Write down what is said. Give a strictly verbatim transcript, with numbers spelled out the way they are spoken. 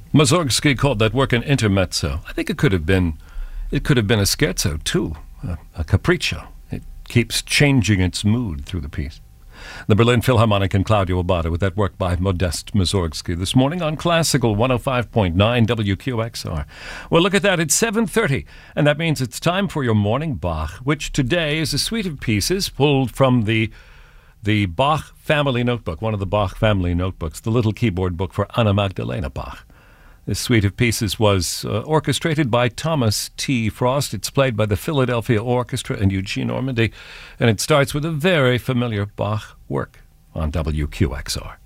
Mussorgsky called that work an intermezzo. I think it could have been, it could have been a scherzo too, a, a capriccio. It keeps changing its mood through the piece. The Berlin Philharmonic and Claudio Abbado with that work by Modest Mussorgsky this morning on Classical one oh five point nine W Q X R. Well, look at that. It's seven thirty, and that means it's time for your morning Bach, which today is a suite of pieces pulled from the the Bach Family Notebook, one of the Bach family notebooks, the little keyboard book for Anna Magdalena Bach. This suite of pieces was uh, orchestrated by Thomas T. Frost. It's played by the Philadelphia Orchestra and Eugene Ormandy, and it starts with a very familiar Bach work on W Q X R.